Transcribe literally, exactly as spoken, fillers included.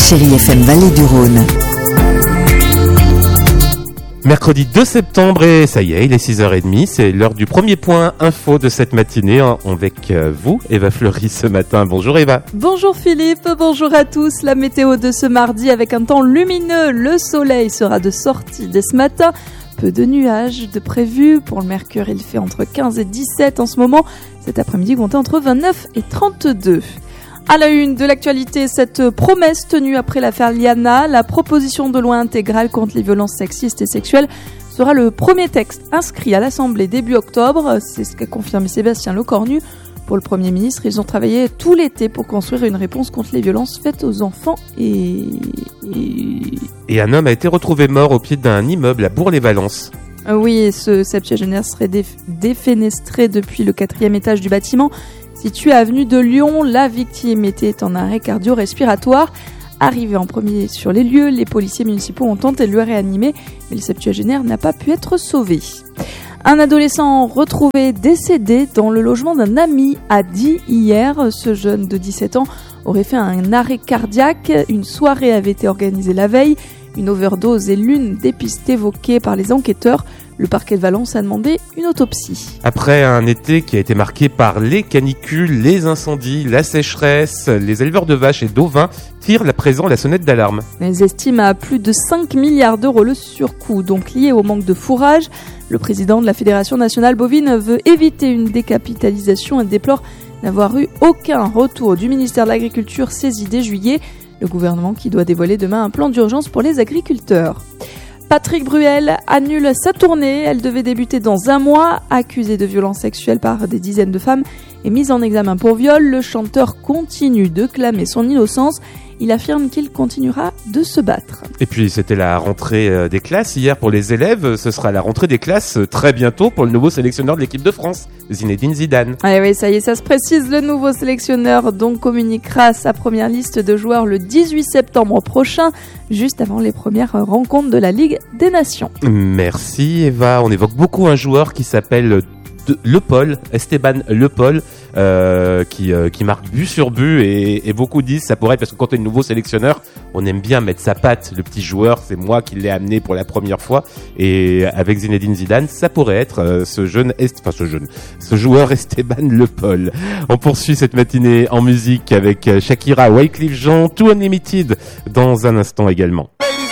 Chérie F M Vallée du Rhône. Mercredi deux septembre et ça y est, il est six heures trente, c'est l'heure du premier point info de cette matinée avec vous, Eva Fleury ce matin. Bonjour Eva. Bonjour Philippe, bonjour à tous. La météo de ce mardi avec un temps lumineux, le soleil sera de sortie dès ce matin. Peu de nuages de prévus. Pour le mercure, il fait entre quinze et dix-sept en ce moment. Cet après-midi, comptez entre vingt-neuf et trente-deux. À la une de l'actualité, cette promesse tenue après l'affaire Liana, la proposition de loi intégrale contre les violences sexistes et sexuelles sera le premier texte inscrit à l'Assemblée début octobre. C'est ce qu'a confirmé Sébastien Lecornu. Pour le Premier ministre, ils ont travaillé tout l'été pour construire une réponse contre les violences faites aux enfants et... Et, et un homme a été retrouvé mort au pied d'un immeuble à Bourg-les-Valences. Oui, ce septuagénaire serait déf- défenestré depuis le quatrième étage du bâtiment. Situé avenue de Lyon, la victime était en arrêt cardio-respiratoire. Arrivé en premier sur les lieux, les policiers municipaux ont tenté de le réanimer, mais le septuagénaire n'a pas pu être sauvé. Un adolescent retrouvé décédé dans le logement d'un ami a dit hier. Ce jeune de dix-sept ans aurait fait un arrêt cardiaque. Une soirée avait été organisée la veille. Une overdose est l'une des pistes évoquées par les enquêteurs. Le parquet de Valence a demandé une autopsie. Après un été qui a été marqué par les canicules, les incendies, la sécheresse, les éleveurs de vaches et d'ovins tirent à présent la sonnette d'alarme. Ils estiment à plus de cinq milliards d'euros le surcoût, donc lié au manque de fourrage. Le président de la Fédération nationale bovine veut éviter une décapitalisation et déplore n'avoir eu aucun retour du ministère de l'Agriculture saisi dès juillet. Le gouvernement qui doit dévoiler demain un plan d'urgence pour les agriculteurs. Patrick Bruel annule sa tournée. Elle devait débuter dans un mois. Accusé de violences sexuelles par des dizaines de femmes et mis en examen pour viol, le chanteur continue de clamer son innocence. Il affirme qu'il continuera de se battre. Et puis c'était la rentrée des classes hier pour les élèves. Ce sera la rentrée des classes très bientôt pour le nouveau sélectionneur de l'équipe de France, Zinedine Zidane. Ah oui, ça y est, ça se précise. Le nouveau sélectionneur donc communiquera sa première liste de joueurs le dix-huit septembre prochain, juste avant les premières rencontres de la Ligue des Nations. Merci Eva. On évoque beaucoup un joueur qui s'appelle Le Paul, Esteban Le Paul, euh, qui, euh, qui marque but sur but et, et beaucoup disent ça pourrait être parce que quand tu es nouveau sélectionneur, on aime bien mettre sa patte. Le petit joueur, c'est moi qui l'ai amené pour la première fois et avec Zinedine Zidane, ça pourrait être euh, ce jeune, est- enfin ce jeune, ce joueur Esteban Le Paul. On poursuit cette matinée en musique avec Shakira, Wyclef Jean, Too Unlimited dans un instant également.